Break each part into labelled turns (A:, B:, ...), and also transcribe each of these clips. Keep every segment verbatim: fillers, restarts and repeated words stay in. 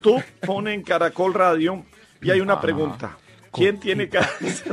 A: YouTube, pone en Caracol Radio y hay una pregunta. ¿Quién tiene cara?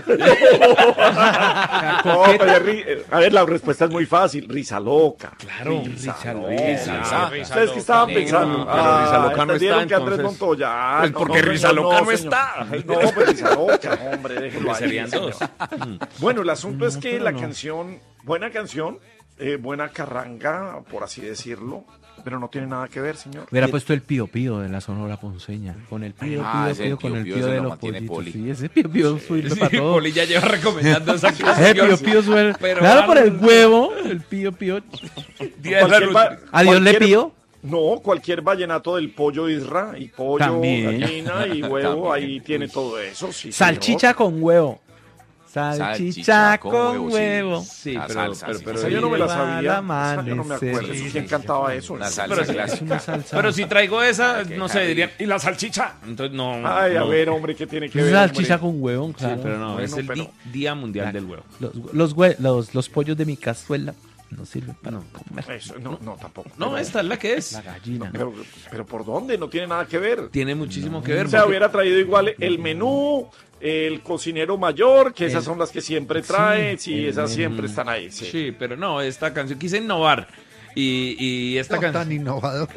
A: No, pero ri- a ver, la respuesta es muy fácil. Risa loca.
B: Claro,
A: Risa
B: Risa
A: loca.
B: Loca.
A: ¿Ustedes qué estaban pensando?
C: Pero Risa Loca no
A: entendieron
C: está,
A: que Andrés
C: entonces.
A: Montoya. Ah,
C: Pues
A: no,
C: porque
A: no,
C: Risa
A: señor,
C: Loca no
A: señor.
C: está.
A: No, pues Risa Loca, hombre, déjelo ahí.
C: Serían
A: señor.
C: dos.
A: Bueno, el asunto es
B: No,
A: que
B: pero
A: la
B: no.
A: canción, buena canción, eh, buena carranga, por así decirlo, pero no tiene nada que ver, señor.
B: Hubiera puesto el pío pío de la Sonora Ponceña. Con el pío
D: Ah,
B: pío
D: ese
B: pío,
D: Pío
B: con el
D: Pío
B: pío
D: se
B: de
D: lo
B: los
D: mantiene
B: pollitos.
D: Poli.
B: Sí, ese pío pío sirve
C: Sí,
B: para todo.
C: Poli ya lleva recomendando esa
B: Ese
C: canción.
B: pío pío suena.
C: Pero
B: Claro, por el
C: algo-
B: huevo. El pío pío.
C: Día de la
A: Cualquier
C: Luz.
A: va-
B: Adiós le
A: cualquier-
B: pío.
A: No, cualquier vallenato del pollo isra y pollo,
B: También.
A: gallina y huevo,
D: También.
A: ahí tiene todo eso. Sí,
B: Salchicha con huevo. Salchicha
D: Salchicha
B: con
D: con huevo, sí.
B: huevo.
C: Sí,
D: La
C: pero,
D: salsa,
C: pero,
D: sí.
C: pero,
A: Esa yo no me la
B: Lleva
A: sabía.
B: al
A: Esa yo no me
B: amanecer.
A: acuerdo.
B: Sí,
A: ¿Quién
B: sí,
A: cantaba
B: sí.
A: eso?
D: La
A: Sí.
D: salsa
C: pero-
D: clásica.
B: Es una salsa.
C: pero si traigo esa,
D: qué
C: no sé,
D: caray.
C: dirían, ¿y la salchicha? Entonces no.
A: Ay, a
C: no.
A: ver, hombre, ¿qué tiene que
B: Es
A: ver?
B: salchicha
A: hombre?
B: con huevo,
C: Sí,
B: claro.
C: pero no,
A: Bueno,
C: es el
A: pero-
C: di- Día Mundial del Huevo.
B: Los, los, hue- los, los pollos de mi cazuela no sirven para comer.
A: Eso, no, no, tampoco.
C: No,
A: Pero-
C: esta es la que es.
B: La gallina.
A: Pero, pero ¿por dónde? No tiene nada que ver.
C: Tiene muchísimo que ver.
A: O sea,
C: porque-
A: hubiera traído igual el menú, el cocinero mayor, que esas
B: El-
A: son las que siempre trae, sí,
B: el
A: esas
B: menú.
A: siempre están ahí. Sí.
C: Sí, pero no, esta canción quise innovar. Y, y esta
E: No, tan
C: canción
E: innovador.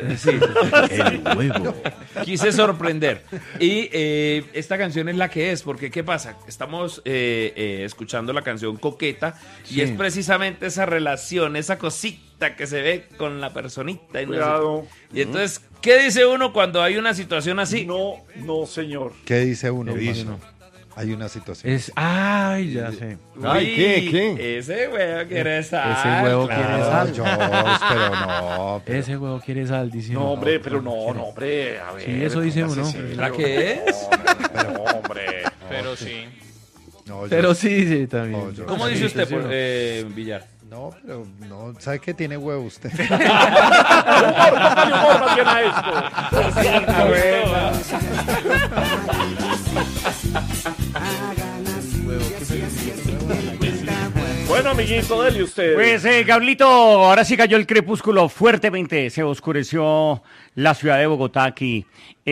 B: El huevo.
C: quise sorprender. Y eh, esta canción es la que es, porque ¿qué pasa? Estamos eh, eh, escuchando la canción Coqueta y
B: Sí.
C: es precisamente esa relación, esa cosita que se ve con la personita. Y, no sé-
A: Cuidado.
C: y entonces, ¿qué dice uno cuando hay una situación así?
A: No, no, señor.
E: ¿Qué dice uno?
B: ¿Qué dice
E: Juan? Hay una situación.
B: Es, ay, ya sé.
D: Ay, ¿qué?
C: Uy,
D: ¿Qué?
C: Ese huevo quiere sal.
B: Ese huevo quiere
C: claro.
B: sal.
E: No, George, pero no. pero-
B: Ese huevo quiere sal, dice.
A: No,
B: uno.
A: hombre, pero no, no, hombre, a ver.
B: Sí, eso dice
A: póngase
B: uno.
A: serio.
C: ¿La que es?
A: No, no, no, hombre.
D: Pero sí.
E: no,
B: Pero
E: yo-
B: sí dice también.
E: No, yo-
C: ¿Cómo
E: Sí,
C: dice usted,
B: sí,
C: por-
B: sí.
C: eh, Villar?
E: No, pero no. ¿Sabe qué tiene huevo usted?
A: Póngale humor más bien a esto. Bueno, amiguito, dele usted.
F: Pues, eh, Gablito, ahora sí cayó el crepúsculo fuertemente, se oscureció la ciudad de Bogotá aquí.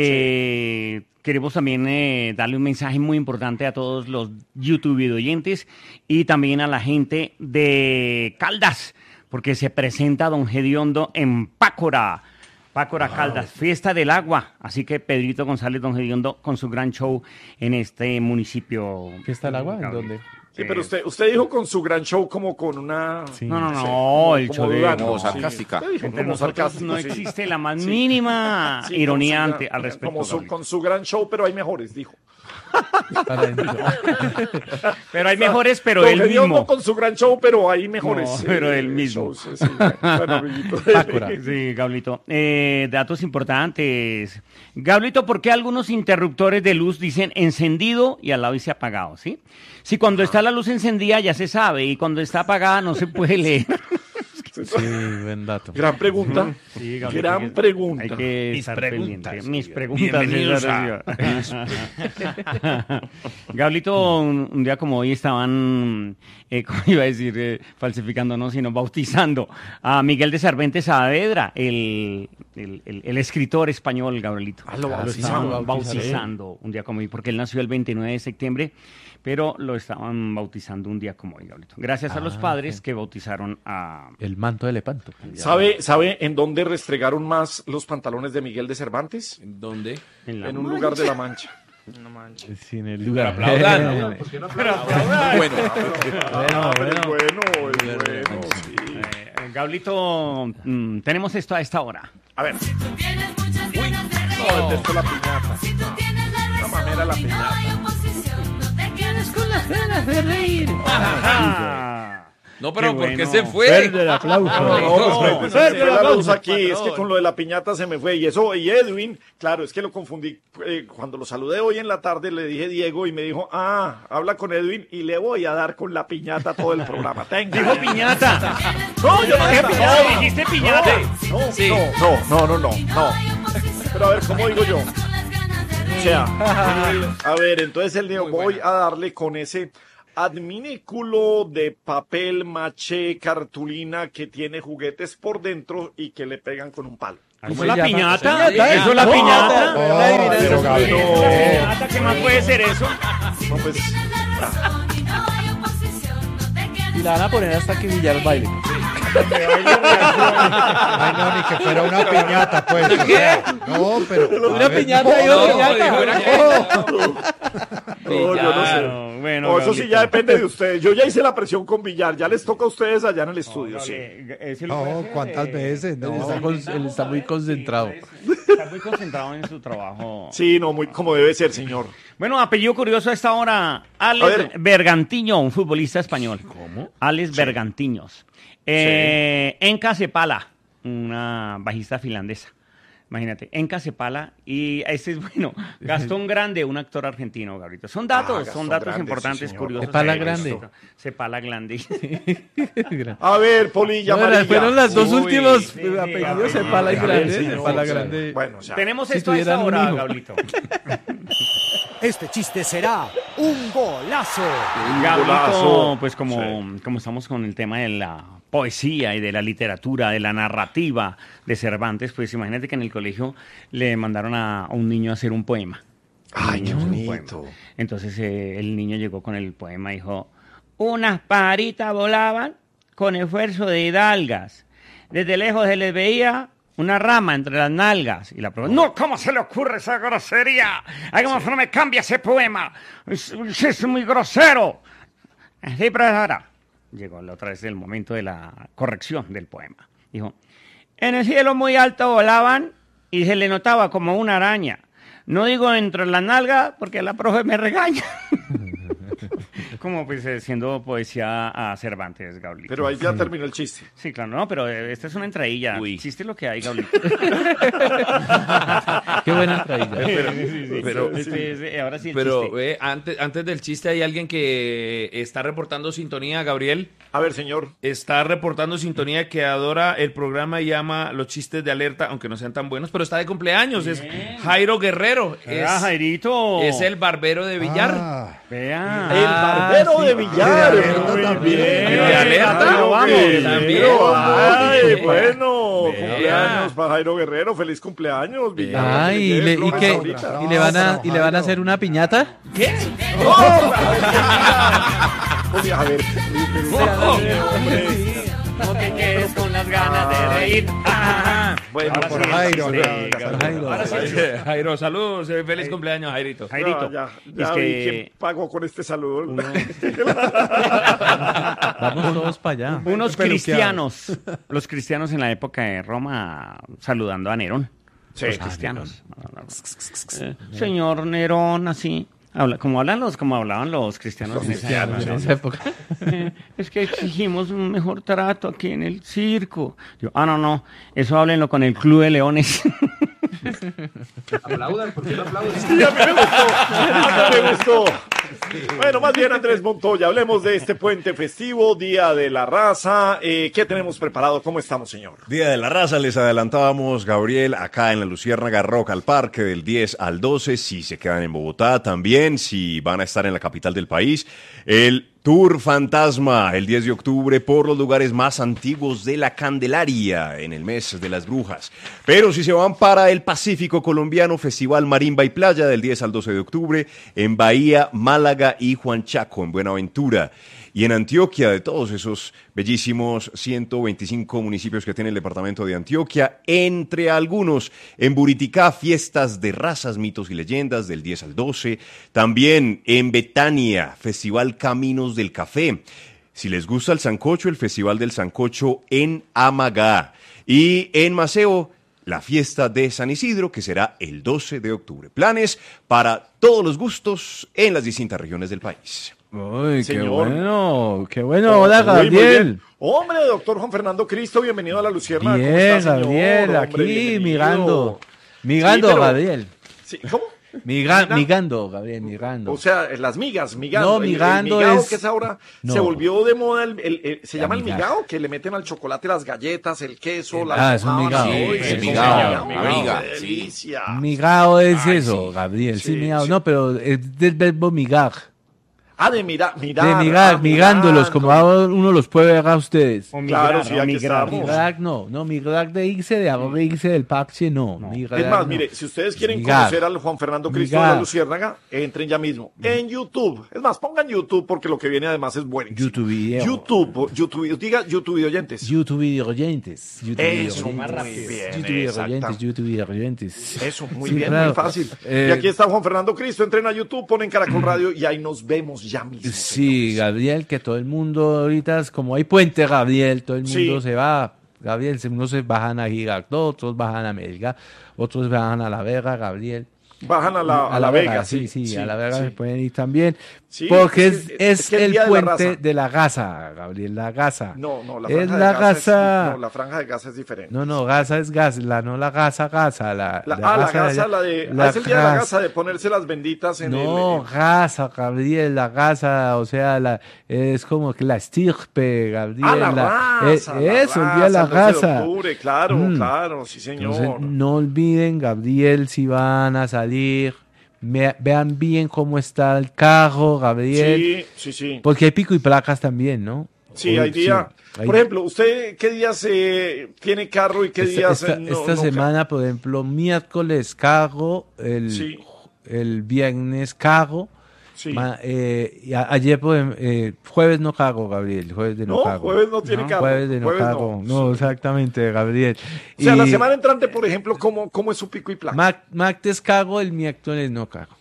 F: Eh, Queremos también eh, darle un mensaje muy importante a todos los YouTube oyentes y también a la gente de Caldas, porque se presenta Don Gediondo en Pácora. Pácora Caldas, Fiesta del Agua. Así que Pedrito González, Don Gediondo, con su gran show en este municipio.
B: ¿Fiesta del agua? ¿En
F: Gablito.
B: dónde?
A: Sí, pero usted, usted dijo con su gran show como con una...
B: Sí.
F: No, no, no,
A: Sí, como-
F: el
A: como
F: show de...
A: dudando,
D: Como
A: sí.
D: sarcástica.
A: Usted dijo
F: Entre
A: como
F: nosotros
A: sarcástico,
F: no
A: sí.
F: existe la más mínima
A: Sí,
F: ironía
A: con su
F: ante,
A: gran-
F: al respecto.
A: como su-
F: Gabriel.
A: con su gran show, pero hay mejores, dijo.
B: Para adentro.
F: Pero hay mejores, pero
A: Don
F: él
A: Gediondo
F: mismo.
A: con su gran show, pero hay mejores.
F: No,
A: sí,
F: pero él mismo.
A: shows, sí, sí. Bueno, amiguito.
B: Pácora.
F: Sí, Gablito. Eh, datos importantes. Gablito, ¿por qué algunos interruptores de luz dicen encendido y al lado dice apagado? ¿Sí? Si cuando está la luz encendida ya se sabe y cuando está apagada no se puede leer.
B: Sí, buen dato.
A: Gran pregunta.
F: Sí, Gablito,
A: Gran
F: hay que-
A: pregunta.
F: Hay que
C: Mis
F: estar
C: preguntas,
F: pendiente. Mis
C: César.
F: preguntas.
C: Bienvenidos
F: César Rivera. Gablito, un, un día como hoy estaban, eh, ¿cómo iba a decir? Eh, falsificando, no, sino bautizando a Miguel de Cervantes Saavedra, el, el, el- el escritor español, Gabrielito.
A: Ah, lo
F: Lo
A: bautizaron.
F: estaban
B: bautizar,
F: bautizando un día como hoy, porque él nació el veintinueve de septiembre, pero lo estaban bautizando un día como hoy, Gabrielito. Gracias a los
B: Ah,
F: padres
B: ok.
F: que bautizaron a...
B: El manto de Lepanto.
A: ¿Sabe, ¿Sabe en dónde restregaron más los pantalones de Miguel de Cervantes?
C: ¿Dónde?
F: En, la
A: En un
F: Mancha.
A: lugar de la Mancha.
B: Sí, en el lugar.
C: aplaudan, ¿no?
A: Bueno,
D: Bueno,
A: ah, pero es
B: bueno.
A: bueno, es bueno, sí.
F: Eh, Gablito, mm, tenemos esto a esta hora.
A: A ver,
G: Tienes muchas ganas de reír.
A: no, detesto la piñata.
G: Si tú tienes la razón
A: mamera la
G: y no
A: piñata.
G: hay oposición, no te quedes con las ganas de reír.
C: No, pero
F: Qué
C: ¿por qué
F: bueno.
C: se fue?
B: Fuerte el aplauso.
A: No, no,
C: no,
A: se me fue la
F: no,
A: luz
F: no,
A: aquí, es que con lo de la piñata se me fue. Y eso, y Edwin, claro, es que lo confundí. eh, cuando lo saludé hoy en la tarde, le dije Diego y me dijo, ah, habla con Edwin y le voy a dar con la piñata todo el programa. Tenga.
F: Dijo piñata.
A: No, yo no dije piñata.
F: No, dijiste piñata.
A: No,
C: Sí.
A: no, no, no, no, no. Pero a ver, ¿cómo digo yo? O sea, a ver, entonces el día voy a darle con ese adminículo de papel maché cartulina que tiene juguetes por dentro y que le pegan con un palo.
B: ¿Cómo
F: ¿Eso
B: se
F: la
B: llama?
F: piñata?
B: Piñata.
F: ¿Eso es la
B: No,
F: piñata?
B: no,
E: Oh, pero Gabriel.
F: ¿Piñata? ¿Qué más puede ser eso?
A: No, pues,
B: Y la van a poner hasta que Villar baile.
E: Ay, no, ni que fuera una piñata, pues. o sea, no, pero.
B: Una
E: a ver,
B: piñata y
C: No,
B: otra
C: dijo,
B: piñata.
C: era
A: no, yo no sé.
F: Claro, bueno,
A: No, eso sí
F: Gabrielito.
A: ya depende de ustedes. Yo ya hice la presión con Villar, ya les toca a ustedes allá en el estudio, sí.
F: Ese lo puede
E: No,
F: hacer,
E: ¿cuántas
F: eh,
E: veces?
B: Él
E: No.
B: está, con- él está muy concentrado.
F: Está muy concentrado en su trabajo.
A: Sí, no, muy como debe ser, señor.
F: Bueno, apellido curioso a esta hora.
A: A
F: Alex
A: ver.
F: Bergantiño, un futbolista español. ¿Cómo? Alex Bergantiños. Eh, Enka Cepala, una bajista finlandesa. Imagínate, Enka Cepala. Y este es bueno. Gastón Grande, un actor argentino, Gabrielito. Son datos,
A: Ah, Gastón
F: son datos
A: Grande, sí,
F: importantes,
A: señor.
F: curiosos.
B: Cepala
F: Eh,
B: Grande.
F: esto. Cepala Grande.
A: A ver, Polilla
B: Bueno,
A: amarilla.
B: fueron las dos
C: Uy,
B: últimos
F: sí, sí,
B: apellidos
F: Gabriel.
B: Cepala y
A: A ver,
B: Grande.
A: señor,
B: Cepala
A: o sea,
B: Grande.
A: Bueno, o sea,
F: Tenemos
B: Si
F: esto a esta
B: tuvieran un
F: hora,
B: hijo.
F: Gablito.
H: Este chiste será un golazo.
F: Gablito,
A: golazo.
F: pues como, como estamos con el tema de la poesía y de la literatura, de la narrativa de Cervantes, pues imagínate que en el colegio le mandaron a, a un niño a hacer un poema.
A: Ay, qué
F: Un
A: bonito.
F: poema. Entonces eh, el niño llegó con el poema y dijo, unas pajaritas volaban con esfuerzo de hidalgas. Desde lejos se les veía una rama entre las nalgas. Y la profe, no, ¿cómo se le ocurre esa grosería? Hagamos, no me cambia ese poema. Es, es muy grosero. Sí, profesora. Llegó la otra vez el momento de la corrección del poema. Dijo, en el cielo muy alto volaban y se le notaba como una araña. No digo entre las nalgas porque la profe me regaña. Como pues eh, siendo poesía a Cervantes, Gaulito.
A: Pero ahí ya terminó el chiste.
F: Sí, claro, no, pero eh, esta es una entradilla.
C: Uy.
F: Chiste lo que hay, Gaulito.
B: Qué buena entradilla.
C: Pero,
F: Este es, eh, ahora sí el
C: pero
F: chiste.
C: eh, antes, antes del chiste hay alguien que está reportando sintonía, Gabriel.
A: A ver, señor.
C: Está reportando sintonía que adora el programa y ama los chistes de alerta, aunque no sean tan buenos, pero está de cumpleaños. Es Jairo Guerrero.
F: Vea,
C: Es,
F: Jairito.
C: es el barbero de Villar.
E: Ah,
F: Vea.
A: El barbero
B: sí.
A: de Villar.
E: De alerta
A: Muy
E: también.
A: bien.
C: De alerta,
A: Jairo
F: vamos,
A: Guerrero.
C: también.
A: Ay, bueno.
C: Vea.
A: Cumpleaños para Jairo Guerrero. Feliz cumpleaños, Villar.
B: Ay, y le, y,
A: Flores
B: que,
A: ahorita.
B: y le van a, y le van a hacer una piñata.
A: Oye, a ver.
F: No te quedes con las ganas de reír. Ah,
A: Bueno,
F: ahora
E: por
F: sí,
E: Jairo,
F: sí,
E: no,
F: Gabriel.
B: Jairo.
F: Ahora sí,
C: Jairo, saludos. eh, Feliz cumpleaños, Jairito.
F: Jairito.
A: Ya, ya, ya
F: es
A: vi
F: que
A: quién pagó con este saludo.
B: Vamos todos para allá.
F: unos
E: Peluqueado.
F: cristianos, los cristianos en la época de Roma saludando a Nerón.
A: Sí.
F: Los cristianos. Eh, Señor Nerón, así. Habla, como hablan los, como hablaban los cristianos en esa época,
B: En
F: ¿no?
B: esa época.
F: Eh, es que exigimos un mejor trato aquí en el circo. Yo, ah, no, no, eso háblenlo con el Club de Leones.
C: Aplaudan, ¿por qué no aplauden?
A: Sí, a mí me gustó. A mí me gustó. Bueno, más bien Andrés Montoya, hablemos de este puente festivo, Día de la Raza. Eh, ¿Qué tenemos preparado? ¿Cómo estamos, señor?
I: Día de la Raza, les adelantábamos, Gabriel, acá en la Luciérnaga Rock al Parque del diez al doce, si se quedan en Bogotá, también si van a estar en la capital del país, el Tour Fantasma, el diez de octubre, por los lugares más antiguos de la Candelaria, en el mes de las brujas. Pero si se van para el Pacífico colombiano, Festival Marimba y Playa, del diez al doce de octubre, en Bahía, Málaga y Juanchaco, en Buenaventura. Y en Antioquia, de todos esos bellísimos ciento veinticinco municipios que tiene el departamento de Antioquia, entre algunos, en Buriticá, fiestas de razas, mitos y leyendas del diez al doce. También en Betania, Festival Caminos del Café. Si les gusta el sancocho, el Festival del Sancocho en Amagá. Y en Maceo, la fiesta de San Isidro, que será el doce de octubre. Planes para todos los gustos en las distintas regiones del país.
B: Uy, qué
A: Señor.
B: bueno, qué bueno. Hola,
A: Muy, muy
B: Gabriel.
A: bien. Hombre, doctor Juan Fernando Cristo, bienvenido a la Luciérnaga. ¿Cómo
B: Bien,
A: está, señor?
B: Gabriel,
A: Hombre,
B: aquí
A: bienvenido.
B: migando. Migando,
A: Sí, pero-
B: Gabriel.
A: Sí, ¿cómo?
B: Miga-
A: Mina-
B: migando, Gabriel, migando.
A: O sea, las migas, migando.
B: No,
A: El- el
B: migando
A: migao
B: es-
A: que es ahora,
B: No.
A: se volvió de moda, el, el- el- se
B: La
A: llama el
B: miga.
A: migao, que le meten al chocolate las galletas, el queso, la
B: Ah, es un migao.
A: almojábana.
B: Sí,
A: Uy,
B: es
A: sí,
C: migao,
A: migao,
C: amiga,
A: qué
C: sí.
A: delicia.
B: Migao es
A: Ay,
B: eso,
A: sí.
B: Gabriel. Sí,
A: Sí,
B: migao.
A: sí.
B: No, pero es del verbo migar.
A: Ah, de mirar, mirar.
B: de mirar,
A: ah,
B: mirándolos, como ahora uno los puede ver a ustedes.
F: O
A: Claro,
F: migrar,
A: sí,
F: o
A: aquí
F: migrar.
A: estamos.
B: Migrar no, no, migrar de irse, de ahora irse del parche, no. Migrar,
A: Es más,
B: no.
A: mire, si ustedes quieren
B: Migar.
A: conocer al Juan Fernando Cristo de
B: Migar.
A: la Luciérnaga, entren ya mismo en YouTube. Es más, pongan YouTube porque lo que viene además es buenísimo.
B: YouTube video.
A: YouTube, YouTube, diga YouTube oyentes.
B: YouTube video oyentes. YouTube
A: Eso,
B: video
A: más
B: oyentes.
A: rápido. Bien,
B: YouTube video
A: exacto.
B: oyentes, YouTube video oyentes.
A: Eso, muy
B: Sí,
A: bien,
B: claro.
A: muy fácil.
B: Eh,
A: y aquí está Juan Fernando Cristo, entren a YouTube, ponen Caracol Radio y ahí nos vemos ya mismo.
B: Sí, Gabriel, que todo el mundo ahorita es como hay puente, Gabriel, todo el mundo
A: Sí.
B: se va. Gabriel, se- unos se bajan a Girardot, otros bajan a Melgar, otros bajan a La Vega, Gabriel.
A: Bajan a la, a la Vega,
B: sí, sí,
A: sí,
B: a La Vega
A: sí.
B: se pueden ir también.
A: Sí,
B: porque
A: es
B: es,
A: que-
B: es,
A: es que el
B: el
A: día de la
B: puente
A: raza.
B: de la Gaza, Gabriel, la Gaza.
A: No, no, la
B: es
A: franja
B: la
A: de Gaza. es-
B: Gaza.
A: no, la franja de Gaza es diferente.
B: No, no, Gaza es Gaza, la, no la Gaza, Gaza. La,
A: La-
B: la
A: ah, la
B: Gaza
A: Gaza,
B: allá.
A: la de.
B: La
A: ah, es el día de la
B: Gaza.
A: Gaza de ponerse las benditas en
B: No,
A: el.
B: Gaza, Gabriel, la Gaza, o sea, la, es como que la estirpe, Gabriel.
A: Ah, la
B: la-
A: raza.
B: eh,
A: la
B: eso, el día de la
A: raza, el doce de
B: Gaza.
A: octubre, claro,
B: Mm.
A: claro, sí, señor.
B: Entonces, no olviden, Gabriel, si van a salir, me- vean bien cómo está el carro, Gabriel,
A: Sí, sí, sí.
B: porque hay pico y placas también, ¿no?
A: Sí,
B: Hoy-
A: hay día.
B: hay-
A: Por ejemplo, ¿usted qué días eh, tiene carro y qué
B: esta,
A: días
B: esta-
A: eh, no-
B: esta
A: no
B: semana, por ejemplo, miércoles carro, el,
A: Sí.
B: el viernes carro.
A: Sí.
B: Ma- eh, y a- ayer, por ejemplo, eh, jueves no cago, Gabriel. Jueves de no,
A: No,
B: cago.
A: jueves no tiene carro.
B: Jueves de no
A: Jueves
B: cago.
A: no.
B: No, exactamente, Gabriel.
A: O sea, la
B: Y
A: semana entrante, por ejemplo, ¿cómo, cómo es su pico y placa?
B: ma- martes cago, el miércoles no cago.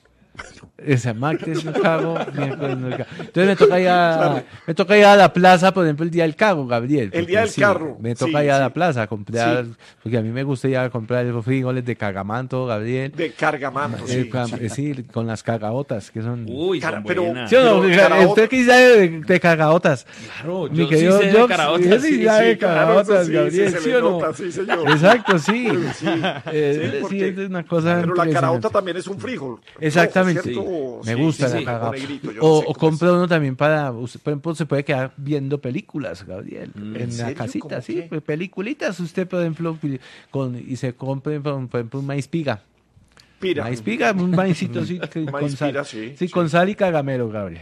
B: Esa, martes no cago, miércoles no cago. Entonces me toca ir a, me toca ir a la plaza, por ejemplo, el día del carro, Gabriel.
A: El día
B: porque
A: del carro,
B: Me toca
A: sí,
B: ir a
A: sí.
B: la plaza a comprar,
A: Sí.
B: porque a mí me gusta ir a comprar los frijoles de cagamanto, Gabriel.
A: De cargamanto,
B: Eh,
A: sí.
B: ca-
A: sí.
B: eh, sí, con las cagaotas, que son...
C: Uy,
A: Cara-
C: son
A: pero-
C: buenas.
B: ¿Sí o no?
A: Pero caraota-
B: ¿Usted qué sabe de, de cagaotas?
C: Claro,
B: Mi
C: yo sí
B: querido
C: sé de
B: Jobs,
C: caraotas,
B: usted sí
C: sí,
B: sabe
C: sí,
B: de
A: claro,
B: cagaotas,
A: eso sí,
B: Gabriel,
A: sí, se
B: ¿sí
A: le
B: o no?
A: nota, sí, señor.
B: Exacto, sí.
A: Sí,
B: Eh,
A: sí,
B: sí,
A: porque-
B: es una cosa
A: Pero la
B: impresionante.
A: caraota también es un frijol.
B: Exactamente.
A: Rojo, ¿cierto?
B: Me
A: Sí,
B: gusta
A: sí,
B: la
A: sí,
B: cagaota.
A: o negrito, yo
B: O,
A: no sé
B: o
A: cómo es.
B: compra uno también para, usted, por ejemplo, se puede quedar viendo películas, Gabriel, en la
A: serio?
B: casita,
A: ¿Cómo
B: sí,
A: qué?
B: pues, peliculitas, usted, por ejemplo, pi- con, y se compre, por por ejemplo, un maíz piga.
A: Pira.
B: Maíz piga, un maízito sí, que- con
A: Maíz
B: sal.
A: pira, sí,
B: Sí,
A: sí.
B: con sal y cagamelo, Gabriel.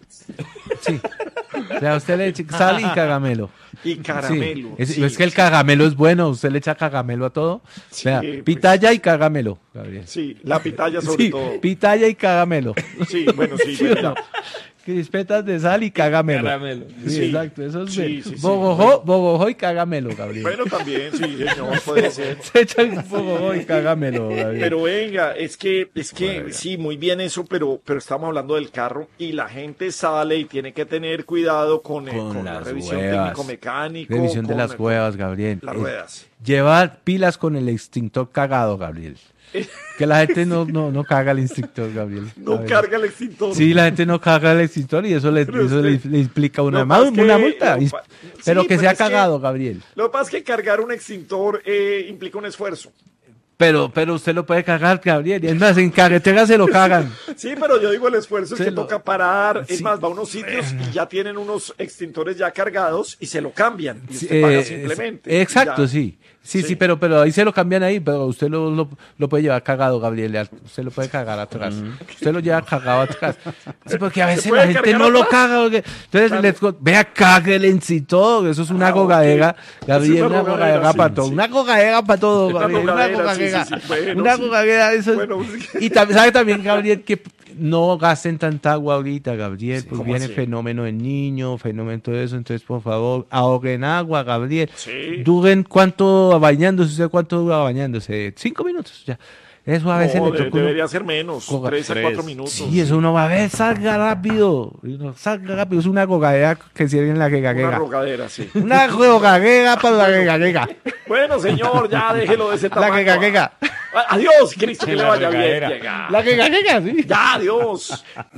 B: Sí. O sea, usted le echa sal y cagamelo.
A: Y caramelo.
B: Sí. Es,
A: sí,
B: es que el
A: sí.
B: cagamelo es bueno, usted le echa cagamelo a todo.
A: Sí,
B: Vea,
A: pues.
B: pitaya y cagamelo, Gabriel.
A: Sí, la pitaya sobre
B: Sí,
A: todo.
B: pitaya y cagamelo.
A: Sí, bueno, sí,
B: ¿Sí o
A: verdad.
B: no? Crispetas de sal y cagamelo.
C: Caramelo.
B: Sí,
A: Sí.
B: exacto, eso es
A: Sí,
B: bien.
A: sí, sí.
B: Bogojó, bogojó y cagamelo, Gabriel.
A: Bueno, también, sí, señor, puede ser.
B: Se echa un bogojó y cagamelo, Gabriel.
A: Pero venga, es que, es que, sí, muy bien eso, pero, pero estamos hablando del carro y la gente sale y tiene que tener cuidado con, eh,
B: Con
A: con la
B: las
A: revisión
B: huevas.
A: técnico-mecánico.
B: Revisión de
A: con
B: las
A: el-
B: cuevas, Gabriel.
A: Las
B: Eh,
A: ruedas.
B: Llevar pilas con el extintor cagado, Gabriel. Que la gente no, no, no caga el extintor, Gabriel.
A: No
B: Gabriel.
A: carga el extintor.
B: Sí, la gente no caga el extintor y eso le,
A: Pero
B: eso le,
A: usted-
B: le implica una,
A: Lo que
B: ma-
A: pasa es que-
B: una multa.
A: lo
B: Y-
A: pa-
B: pero
A: sí,
B: que
A: pero
B: sea
A: es que-
B: cagado, Gabriel.
A: Lo que pasa es que cargar un extintor eh, implica un esfuerzo.
B: Pero, pero usted lo puede cagar, Gabriel. Y es más, en carretera se lo cagan.
A: Sí, pero yo digo el esfuerzo es
B: Se
A: que
B: lo-
A: toca parar. Es
B: Sí.
A: más, va a unos sitios y ya tienen unos extintores ya cargados y se lo cambian. Y
B: Sí,
A: usted paga
B: eh,
A: simplemente.
B: Exacto,
A: Ya.
B: sí. Sí, sí,
A: Sí.
B: pero, pero ahí se lo cambian ahí, pero usted lo, lo, lo puede llevar cagado, Gabriel. Usted lo puede cagar atrás. Usted lo lleva cagado atrás. Sí, porque a veces
A: puede
B: la gente
A: cargar
B: no lo
A: atrás?
B: caga. Porque, entonces,
A: Claro.
B: les co- vea, cague el encito. Eso es una
A: Ah,
B: gogadera.
A: ok.
B: Gabriel,
A: Es una
B: una
A: gogadera,
B: gogadera
A: sí,
B: para todo.
A: sí.
B: Una gogadera para todo,
A: Una
B: Gabriel. Una
A: gogadera,
B: gogadera.
A: sí, sí, sí. Bueno,
B: Una
A: sí.
B: gogadera, eso es-
A: Bueno, sí.
B: Y tam- sabe también, Gabriel, que no gasten tanta agua ahorita, Gabriel, porque
A: ¿cómo
B: viene
A: así?
B: fenómeno del niño, fenómeno todo eso. Entonces, por favor, ahorren agua, Gabriel.
A: Sí.
B: Duren cuánto bañándose, ¿usted cuánto dura bañándose? Cinco minutos, ya. Eso a veces
A: No,
B: le
A: de-
B: toca uno-
A: debería ser menos,
B: Coga-
A: tres a
C: tres.
A: cuatro minutos.
B: Sí, eso uno va a ver, salga rápido. Y uno, salga rápido, es una gogadera que sirve en la que
A: Una
B: gaguega.
A: rogadera, sí.
B: Una gogadera para la que gaguega.
A: Bueno, señor, ya déjelo de ese
B: La
A: tamaño.
B: que gaguega.
A: Adiós, Cristo, que le
C: La
A: vaya bien.
C: regadera.
A: Llega.
B: La que gaguega, sí.
A: Ya, adiós.